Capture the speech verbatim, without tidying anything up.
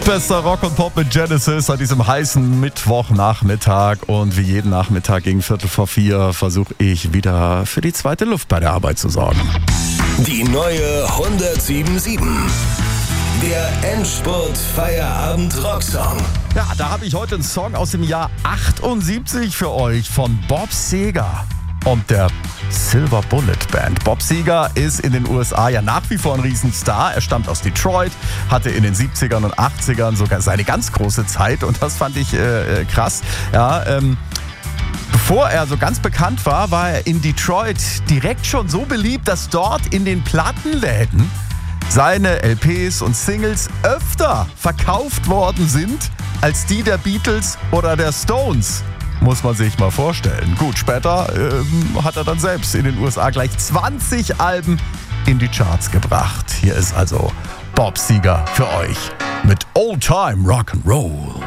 Bester Rock und Pop mit Genesis an diesem heißen Mittwochnachmittag. Und wie jeden Nachmittag gegen Viertel vor vier versuche ich wieder für die zweite Luft bei der Arbeit zu sorgen. Die neue hundertsieben Komma sieben. Der Endspurt-Feierabend-Rocksong. Ja, da habe ich heute einen Song aus dem Jahr achtundsiebzig für euch von Bob Seger und der Silver Bullet Band. Bob Seger ist in den U S A ja nach wie vor ein Riesenstar. Er stammt aus Detroit, hatte in den siebzigern und achtzigern sogar seine ganz große Zeit und das fand ich äh, krass. Ja, ähm, Bevor er so ganz bekannt war, war er in Detroit direkt schon so beliebt, dass dort in den Plattenläden seine L Ps und Singles öfter verkauft worden sind als die der Beatles oder der Stones. Muss man sich mal vorstellen. Gut, später ähm, hat er dann selbst in den U S A gleich zwanzig Alben in die Charts gebracht. Hier ist also Bob Seger für euch mit Old Time Rock'n'Roll.